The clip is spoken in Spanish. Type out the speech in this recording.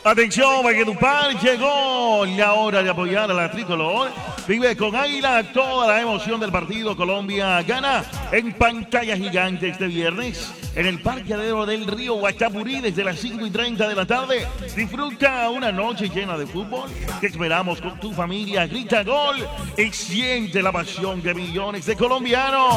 Atención, Valledupar, llegó la hora de apoyar a la tricolor. Vive con Águila toda la emoción del partido. Colombia gana en pantalla gigante este viernes en el parqueadero del río Guachapurí desde las 5:30 de la tarde. Disfruta una noche llena de fútbol. Te esperamos con tu familia. Grita gol y siente la pasión de millones de colombianos.